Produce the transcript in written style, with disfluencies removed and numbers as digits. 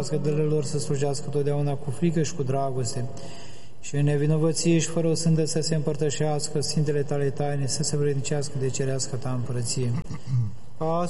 împărătească de lor să slujească totdeauna cu frică și cu dragoste și în nevinovăție și fără o sândă să se împărtășească Sfintele Tale taine, să se vrednicească de cerească Ta împărăție. Ca